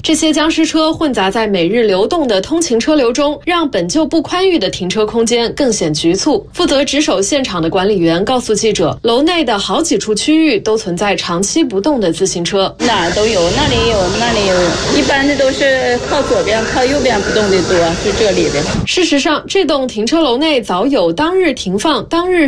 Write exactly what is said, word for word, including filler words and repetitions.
这些僵尸车混杂在每日流动的通勤车流中，让本就不宽裕的停车空间更显局促。负责值守现场的管理员告诉记者，楼内的好几处区域都存在长期不动的自行车， 哪儿都有，那里有，那里有，一般的都是靠左边、靠右边不动的多，是这里的。 事实上，这栋停车楼内早有当日停放、当日